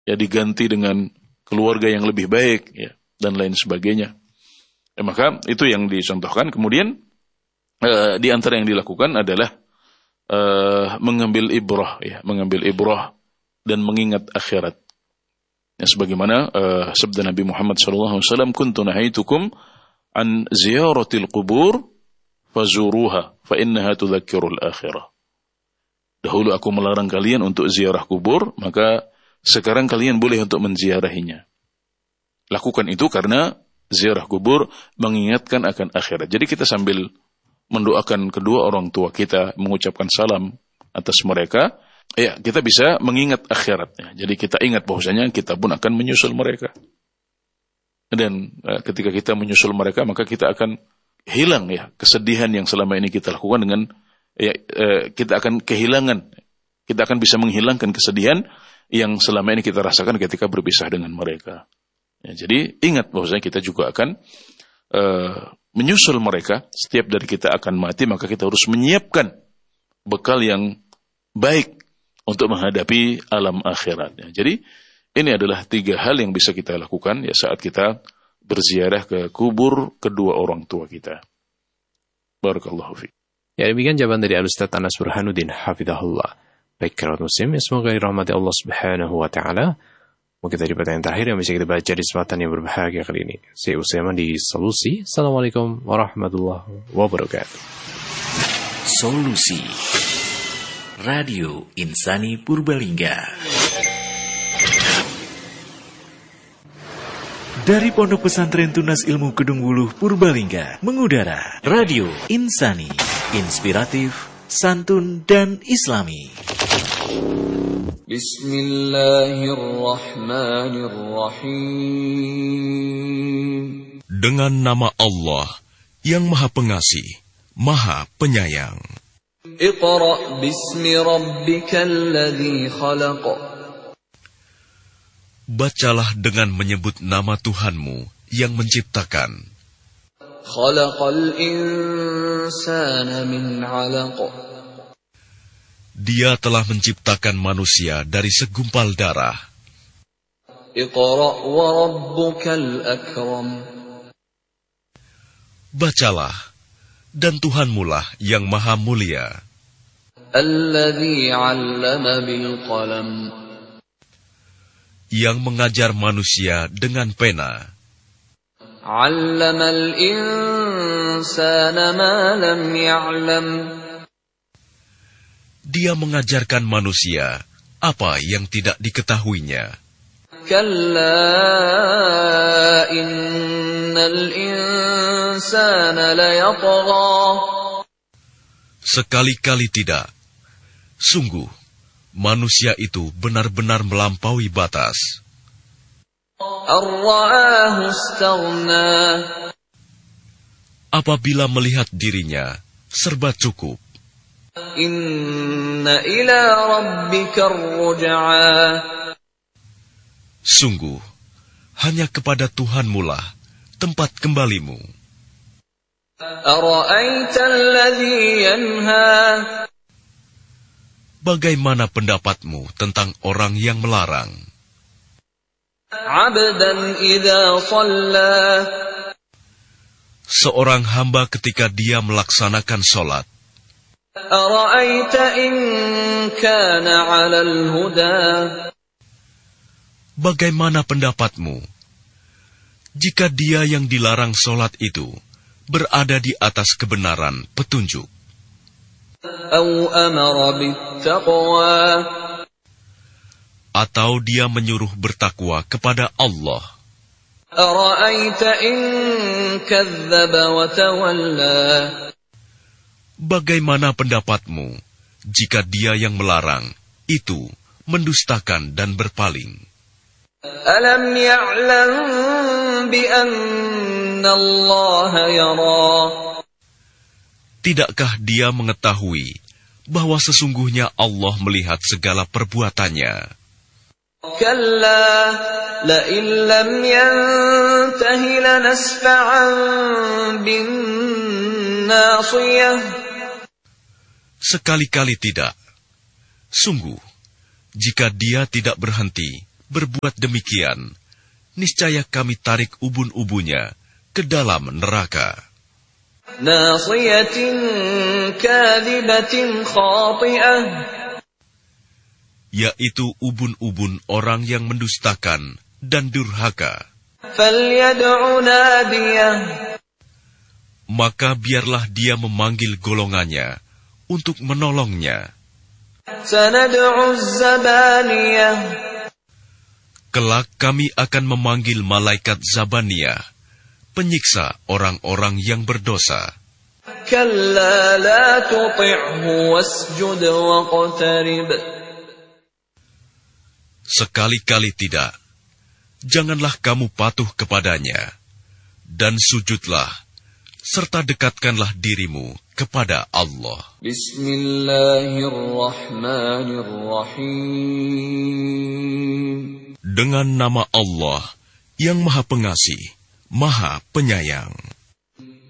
ya diganti dengan keluarga yang lebih baik, ya, dan lain sebagainya. Maka itu yang dicontohkan. Kemudian di antara yang dilakukan adalah mengambil ibrah, ya, mengambil ibrah dan mengingat akhirat. Ya, sebagaimana sabda Nabi Muhammad SAW, kuntu nahaitukum an ziyaratil qubur fazuruha fa innaha tudzakkirul akhirah. Dahulu aku melarang kalian untuk ziarah kubur, maka sekarang kalian boleh untuk menziarahinya. Lakukan itu karena ziarah kubur mengingatkan akan akhirat. Jadi kita sambil mendoakan kedua orang tua kita, mengucapkan salam atas mereka, ya, kita bisa mengingat akhiratnya. Jadi kita ingat bahwasanya kita pun akan menyusul mereka. Dan ketika kita menyusul mereka, maka kita akan hilang, ya, kesedihan yang selama ini kita lakukan dengan, ya, kita akan kehilangan, kita akan bisa menghilangkan kesedihan yang selama ini kita rasakan ketika berpisah dengan mereka. Ya, jadi ingat bahwasanya kita juga akan menyusul mereka. Setiap dari kita akan mati, maka kita harus menyiapkan bekal yang baik untuk menghadapi alam akhirat. Ya, jadi ini adalah 3 hal yang bisa kita lakukan, ya, saat kita berziarah ke kubur kedua orang tua kita. Barakallahu fiik. Ya, demikian jawaban dari Al-Ustaz Anas Burhanuddin hafizahullah. Baik, kerabat muslim, semoga dirahmati Allah Subhanahu wa taala. Mungkin tadi pertanyaan terakhir yang bisa kita baca di kesempatan yang berbahagia kali ini. Saya Usaiman di Solusi. Assalamualaikum warahmatullahi wabarakatuh. Solusi Radio Insani Purbalingga. Dari Pondok Pesantren Tunas Ilmu Kedung Wuluh Purbalingga mengudara Radio Insani, inspiratif, santun dan islami. Bismillahirrahmanirrahim. Dengan nama Allah yang Maha Pengasih, Maha Penyayang. Iqra' bismi rabbikal ladzi khalaq. Bacalah dengan menyebut nama Tuhanmu yang menciptakan. Khalaqal insana min 'alaq. Dia telah menciptakan manusia dari segumpal darah. Iqra' wa rabbukal akram. Bacalah, dan Tuhanmulah yang maha mulia. Alladzi 'allama bil qalam. Yang mengajar manusia dengan pena. 'Allamal insana ma lam ya'lam. Dia mengajarkan manusia apa yang tidak diketahuinya. Kalla innal insana layatgha. Sekali-kali tidak. Sungguh, manusia itu benar-benar melampaui batas. Ar-ra'ahu istaghna. Apabila melihat dirinya serba cukup. Inna ila rabbika ar-ruj'a. Sungguh, hanya kepada Tuhanmulah tempat kembalimu. Ara'aita alladhi yanha. Bagaimana pendapatmu tentang orang yang melarang? 'Abdan idza shalla. Seorang hamba ketika dia melaksanakan sholat. Ara'aita in kana 'alal huda. Bagaimana pendapatmu jika dia yang dilarang sholat itu berada di atas kebenaran petunjuk? Atau dia menyuruh bertakwa kepada Allah. Bagaimana pendapatmu jika dia yang melarang itu mendustakan dan berpaling? Alam ya'lam bi anna Allah yara. Tidakkah dia mengetahui bahwa sesungguhnya Allah melihat segala perbuatannya? Kalla la illam yantahi lanasfa'an bin nasiyah. Sekali-kali tidak. Sungguh, jika dia tidak berhenti berbuat demikian, niscaya kami tarik ubun-ubunnya ke dalam neraka. Nasiyatin kadhibatin khati'ah, yaitu ubun-ubun orang yang mendustakan dan durhaka. falyad'u nadiyah, Maka biarlah dia memanggil golongannya untuk menolongnya. sanad'u zabaniyah, Kelak kami akan memanggil malaikat Zabaniyah, penyiksa orang-orang yang berdosa. kalla la tuti'hu wasjud waqtarib. Sekali-kali tidak, janganlah kamu patuh kepadanya, dan sujudlah, serta dekatkanlah dirimu kepada Allah. Bismillahirrahmanirrahim. Dengan nama Allah yang Maha Pengasih, Maha Penyayang.